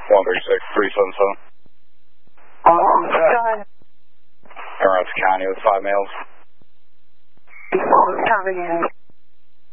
136-377. Go ahead. Around County with 5 males. Copy.